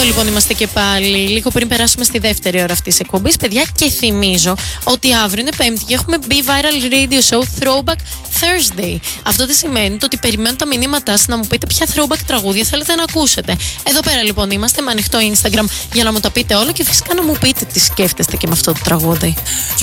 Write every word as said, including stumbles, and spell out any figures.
λοιπόν είμαστε και πάλι, λίγο πριν περάσουμε στη δεύτερη ώρα αυτής της εκπομπής, παιδιά, και θυμίζω ότι αύριο είναι Πέμπτη και έχουμε Be Viral Radio Show Throwback Thursday. Αυτό τι σημαίνει? Το ότι περιμένω τα μηνύματά σας να μου πείτε ποια throwback τραγούδια θέλετε να ακούσετε. Εδώ πέρα λοιπόν είμαστε με ανοιχτό Instagram για να μου τα πείτε όλα και φυσικά να μου πείτε τι σκέφτεστε και με αυτό το τραγούδι.